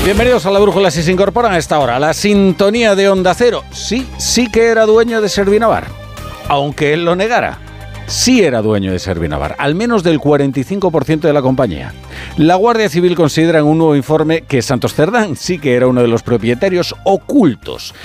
Bienvenidos a La Brújula. Si se incorporan a esta hora, la sintonía de Onda Cero. Sí que era dueño de Servinavar, aunque él lo negara. Sí era dueño de Servinavar, al menos del 45% de la compañía. La Guardia Civil considera en un nuevo informe que Santos Cerdán sí que era uno de los propietarios ocultos